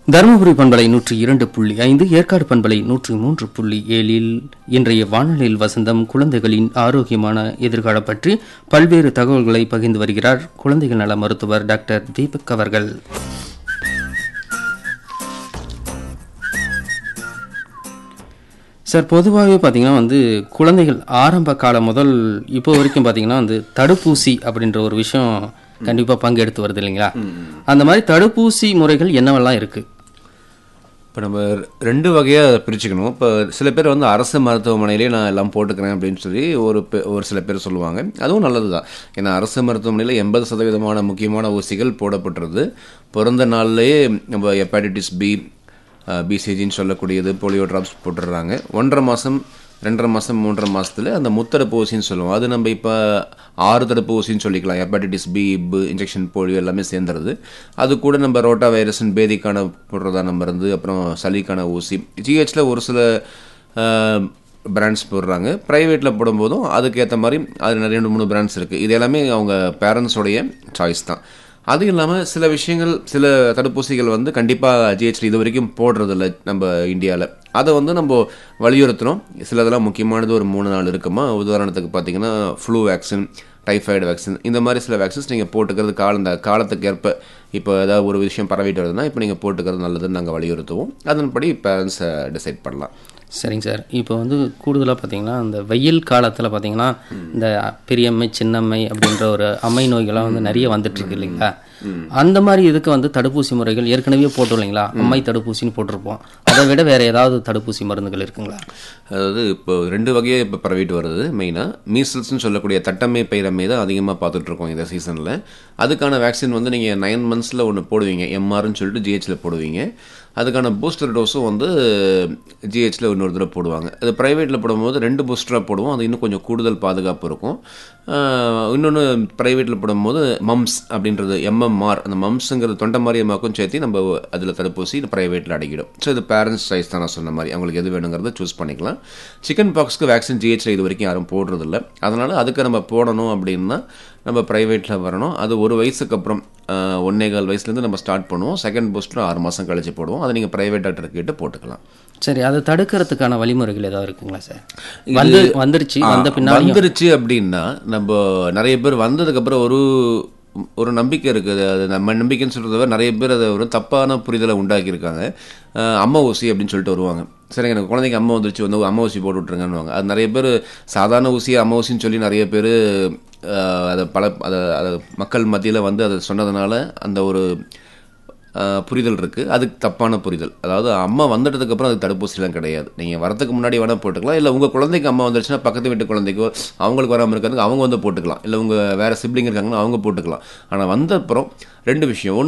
தருமபுரி பண்பலை 102.5, ஏற்காடு பண்பலை 103.7 இன்றைய வானொலியில் வசந்தம் குழந்தைகளின் ஆரோக்கியமான எதிர்காலம் பற்றி பல்வேறு தகவல்களை பகிர்ந்து வருகிறார் குழந்தைகள் நல மருத்துவர் டாக்டர் தீபக் அவர்கள். சார், பொதுவாகவே பார்த்தீங்கன்னா குழந்தைகள் ஆரம்ப காலம் முதல் இப்போ வரைக்கும் பார்த்தீங்கன்னா தடுப்பூசி அப்படின்ற ஒரு விஷயம் கண்டிப்பாக பங்கெடுத்து வருது இல்லைங்களா? அந்த மாதிரி தடுப்பூசி முறைகள் என்னவெல்லாம் இருக்குது? இப்போ நம்ம ரெண்டு வகையாக பிரிச்சுக்கணும். இப்போ சில பேர் அரசு மருத்துவமனையிலே நான் எல்லாம் போட்டுக்கிறேன் அப்படின்னு சொல்லி ஒரு சில பேர் சொல்லுவாங்க. அதுவும் நல்லது தான். ஏன்னா அரசு மருத்துவமனையில் 80% முக்கியமான ஊசிகள் போடப்பட்டுருது. பிறந்த நாள்லேயே நம்ம ஹெப்பாட்டிட்டிஸ் பி, பிசிஜின்னு சொல்லக்கூடியது, போலியோ ட்ராப்ஸ் போட்டுடுறாங்க. 1.5 மாதம் 2.5 மாதம் 3.5 மாதத்தில் அந்த முத்தடுப்பு ஊசின்னு சொல்லுவோம். அது நம்ம இப்போ 6 தடுப்பு ஊசின்னு சொல்லிக்கலாம். ஹெப்பாட்டிட்டிஸ் பி, இன்ஜெக்ஷன், போலியோ எல்லாமே சேர்ந்துருது. அது கூட நம்ம ரோட்டா வைரஸ்ன்னு பேதிக்கான போடுறதான மருந்து, அப்புறம் சளிக்கான ஊசி. ஜிஹெச்சில் ஒரு சில பிராண்ட்ஸ் போடுறாங்க. ப்ரைவேட்டில் போடும்போதும் அதுக்கேற்ற மாதிரி அது 2-3 பிராண்ட்ஸ் இருக்குது. இது எல்லாமே அவங்க பேரண்ட்ஸோடைய சாய்ஸ் தான். அதுவும் இல்லாமல் சில விஷயங்கள், சில தடுப்பூசிகள் கண்டிப்பாக ஜிஹெச்சில் இது வரைக்கும் போடுறதில்ல நம்ம இந்தியாவில். அதை நம்ம வலியுறுத்துகிறோம். சிலதெல்லாம் முக்கியமானது ஒரு 3-4 இருக்குமா. உதாரணத்துக்கு பார்த்தீங்கன்னா ஃப்ளூ வேக்சின், டைஃபாய்டு வேக்சின், இந்த மாதிரி சில வேக்சின்ஸ் நீங்கள் போட்டுக்கிறது இந்த காலத்துக்கு ஏற்ப இப்போ ஏதாவது ஒரு விஷயம் பரவிட்டு வருதுன்னா இப்போ நீங்கள் போட்டுக்கிறது நல்லதுன்னு நாங்கள் வலியுறுத்துவோம். அதன்படி பேரண்ட்ஸை டிசைட் பண்ணலாம். சரிங்க சார். இப்போ கூடுதலாக பார்த்தீங்கன்னா இந்த வெயில் காலத்தில் பார்த்தீங்கன்னா இந்த பெரியம்மை, சின்னம்மை அப்படின்ற ஒரு அம்மை நோய்கள்லாம் நிறைய வந்துட்டுருக்கு இல்லைங்களா? அந்த மாதிரி இதுக்கு தடுப்பூசி முறைகள் ஏற்கனவே போட்டோம் இல்லைங்களா? அம்மை தடுப்பூசின்னு போட்டிருப்போம். அதை விட வேறு ஏதாவது தடுப்பூசி மருந்துகள் இருக்குங்களா? அதாவது இப்போ 2 வகையாக இப்போ பரவிட்டு வருது. மெயினாக மீசல்ஸ்ன்னு சொல்லக்கூடிய தட்டம்மை, பைரம்மை தான் அதிகமாக பார்த்துட்ருக்கோம் இந்த சீசனில். அதுக்கான வேக்சின் நீங்கள் 9 மந்த்ஸில் ஒன்று போடுவீங்க, எம்ஆர்ன்னு சொல்லிட்டு ஜிஹெச்சில் போடுவீங்க. அதுக்கான பூஸ்டர் டோஸும் ஜிஹெச்சில் இன்னொரு தடவை போடுவாங்க. அது ப்ரைவேட்டில் போடும்போது 2 பூஸ்டராக போடுவோம். அது இன்னும் கொஞ்சம் கூடுதல் பாதுகாப்பு இருக்கும். இன்னொன்று ப்ரைவேட்டில் போடும்போது மம்ஸ் அப்படின்றது எம்எம்ஆர், அந்த மம்ஸுங்கிறது தொண்டை மாரியம்மாக்கும் சேர்த்து நம்ம அதில் தடுப்பூசி ப்ரைவேட்டில் அடங்கிடும். ஸோ இது பேரண்ட்ஸ் சாய்ஸ் தான். நான் சொன்ன மாதிரி அவங்களுக்கு எது வேணுங்கிறத சூஸ் பண்ணிக்கலாம். சிக்கன் பாக்ஸ்க்கு வேக்சின் ஜிஹெச்சில் இது வரைக்கும் யாரும் போடுறதில்ல. அதனால் அதுக்கு நம்ம போடணும் அப்படின்னா நம்ம ப்ரைவேட்டில் வரணும். அது 1 வயசுக்கு அப்புறம் 1.25 வயசுலேருந்து நம்ம ஸ்டார்ட் பண்ணுவோம். செகண்ட் பூஸ்டர் 6 மாதம் கழிச்சு போடுவோம். அதை நீங்கள் ப்ரைவேட் டாக்டர் கிட்ட போட்டுக்கலாம். சரி, அதை தடுக்கிறதுக்கான வழிமுறைகள் ஏதாவது இருக்குங்களா சார்? வந்துருச்சு அப்படின்னா நம்ம நிறைய பேர் வந்ததுக்கப்புறம் ஒரு நம்பிக்கை இருக்குது. அது நம்ம நம்பிக்கைன்னு சொல்கிறத விட நிறைய பேர் அதை ஒரு தப்பான புரிதலை உண்டாக்கியிருக்காங்க. அம்மா ஊசி அப்படின்னு சொல்லிட்டு வருவாங்க. சரி, எனக்கு குழந்தைக்கு அம்மா வந்துருச்சு, அம்மா ஊசி போட்டு விட்ருங்கன்னுவாங்க. அது நிறைய பேர் சாதாரண ஊசியை அம்மா ஊசின்னு சொல்லி நிறைய பேர் அதை மக்கள் மத்தியில் அதை சொன்னதுனால அந்த ஒரு புரிதல் இருக்குது. அதுக்கு தப்பான புரிதல். அதாவது அம்மா வந்துட்டதுக்கப்புறம் அதுக்கு தடுப்பூசிலாம் கிடையாது. நீங்கள் வரதுக்கு முன்னாடி வேணால் போட்டுக்கலாம். இல்லை உங்கள் குழந்தைக்கு அம்மா வந்துருச்சுன்னா பக்கத்து வீட்டு குழந்தைக்கோ அவங்களுக்கு வராமல் இருக்கிறதுக்கு அவங்க போட்டுக்கலாம். இல்லை உங்கள் வேறு சிப்ளிங் இருக்காங்கன்னா அவங்க போட்டுக்கலாம். ஆனால் வந்த அப்புறம் 2 விஷயம்.